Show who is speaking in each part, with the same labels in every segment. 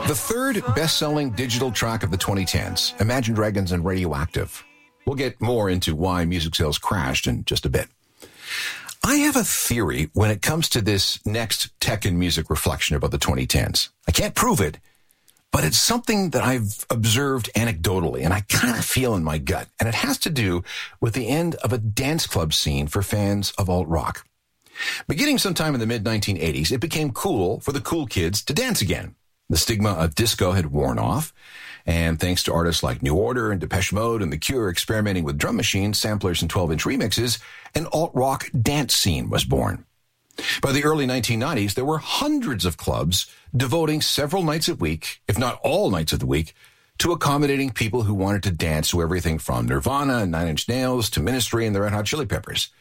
Speaker 1: The third best-selling digital track of the 2010s, Imagine Dragons and Radioactive. We'll get more into why music sales crashed in just a bit. I have a theory when it comes to this next tech and music reflection about the 2010s. I can't prove it, but it's something that I've observed anecdotally, and I kind of feel in my gut. And it has to do with the end of a dance club scene for fans of alt-rock. Beginning sometime in the mid-1980s, it became cool for the cool kids to dance again. The stigma of disco had worn off, and thanks to artists like New Order and Depeche Mode and The Cure experimenting with drum machines, samplers, and 12-inch remixes, an alt-rock dance scene was born. By the early 1990s, there were hundreds of clubs devoting several nights a week, if not all nights of the week, to accommodating people who wanted to dance to everything from Nirvana and Nine Inch Nails to Ministry and the Red Hot Chili Peppers.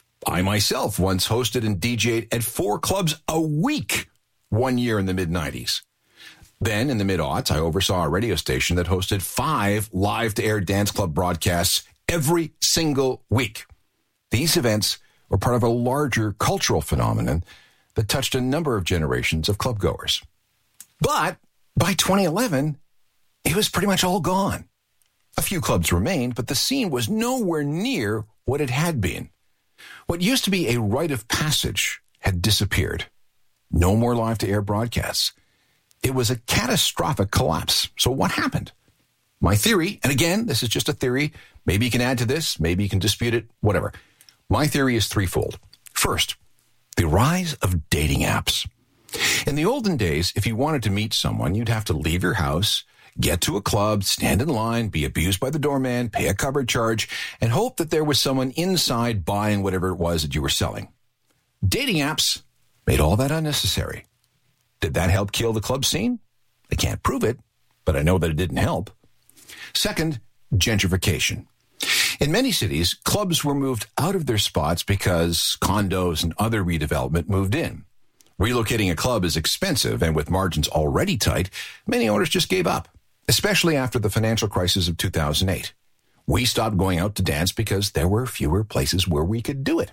Speaker 1: I myself once hosted and DJ'd at 4 clubs a week 1 year in the mid-90s. Then, in the mid-aughts, I oversaw a radio station that hosted 5 live-to-air dance club broadcasts every single week. These events were part of a larger cultural phenomenon that touched a number of generations of clubgoers. But by 2011, it was pretty much all gone. A few clubs remained, but the scene was nowhere near what it had been. What used to be a rite of passage had disappeared. No more live-to-air broadcasts. It was a catastrophic collapse. So what happened? My theory, and again, this is just a theory, maybe you can add to this, maybe you can dispute it, whatever. My theory is threefold. First, the rise of dating apps. In the olden days, if you wanted to meet someone, you'd have to leave your house, get to a club, stand in line, be abused by the doorman, pay a cover charge, and hope that there was someone inside buying whatever it was that you were selling. Dating apps made all that unnecessary. Did that help kill the club scene? I can't prove it, but I know that it didn't help. Second, gentrification. In many cities, clubs were moved out of their spots because condos and other redevelopment moved in. Relocating a club is expensive, and with margins already tight, many owners just gave up, especially after the financial crisis of 2008. We stopped going out to dance because there were fewer places where we could do it.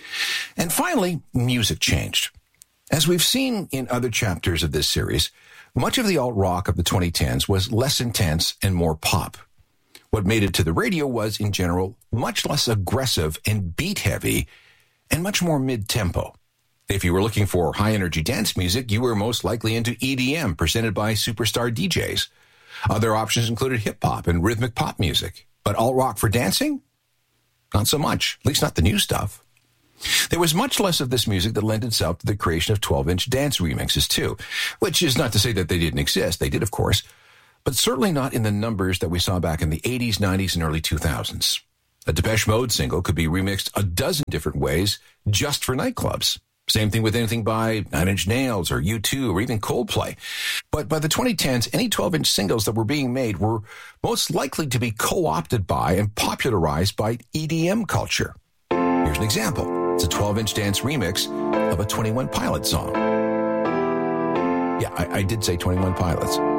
Speaker 1: And finally, music changed. As we've seen in other chapters of this series, much of the alt-rock of the 2010s was less intense and more pop. What made it to the radio was, in general, much less aggressive and beat-heavy and much more mid-tempo. If you were looking for high-energy dance music, you were most likely into EDM presented by superstar DJs. Other options included hip-hop and rhythmic pop music. But alt-rock for dancing? Not so much, at least not the new stuff. There was much less of this music that lent itself to the creation of 12-inch dance remixes, too, which is not to say that they didn't exist. They did, of course, but certainly not in the numbers that we saw back in the 80s, 90s, and early 2000s. A Depeche Mode single could be remixed a dozen different ways just for nightclubs. Same thing with anything by Nine Inch Nails or U2 or even Coldplay. But by the 2010s, any 12-inch singles that were being made were most likely to be co-opted by and popularized by EDM culture. Here's an example. It's a 12-inch dance remix of a 21 Pilots song. Yeah, I did say 21 Pilots.